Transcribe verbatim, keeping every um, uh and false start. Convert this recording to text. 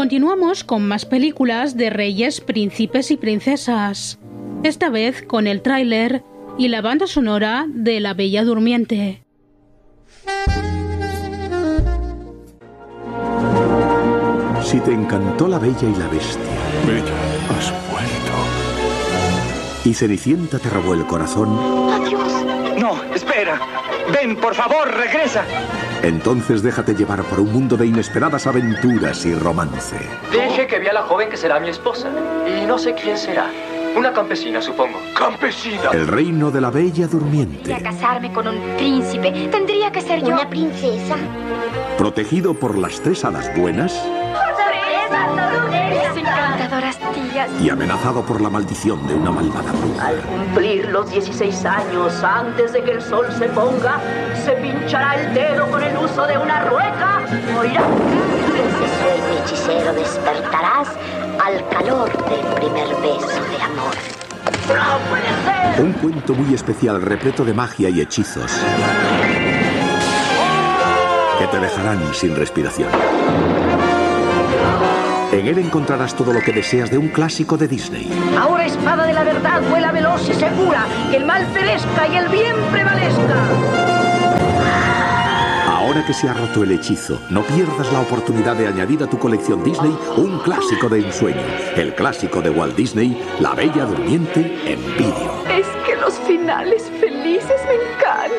Continuamos con más películas de reyes, príncipes y princesas. Esta vez con el tráiler y la banda sonora de La Bella Durmiente. Si te encantó La Bella y la Bestia. Bella, has vuelto. Y Cenicienta te robó el corazón. ¡Adiós! No, espera. Ven, por favor, regresa. Entonces déjate llevar por un mundo de inesperadas aventuras y romance. Dije que vi a la joven que será mi esposa. Y no sé quién será. Una campesina, supongo. ¡Campesina! El reino de la Bella Durmiente. Tendría que casarme con un príncipe. Tendría que ser yo. ¿Una princesa? Protegido por las tres hadas buenas. Mis encantadoras tías. Y amenazado por la maldición de una malvada bruja. Al cumplir los dieciséis años, antes de que el sol se ponga, se pinchará el dedo con el uso de una rueca. Morirá. Ese sueño hechicero despertarás al calor del primer beso de amor. ¡No puede ser! Un cuento muy especial repleto de magia y hechizos que te dejarán sin respiración. En él encontrarás todo lo que deseas de un clásico de Disney. Ahora, espada de la verdad, vuela veloz y segura, que el mal perezca y el bien prevalezca. Ahora que se ha roto el hechizo, no pierdas la oportunidad de añadir a tu colección Disney un clásico de ensueño. El clásico de Walt Disney, La Bella Durmiente en vídeo. Es que los finales felices me encantan.